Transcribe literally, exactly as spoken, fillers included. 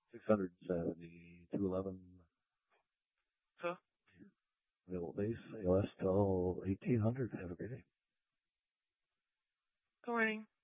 six hundred seventy, two eleven. Huh? Available base, A L S till eighteen hundred. Have a great day. Good morning.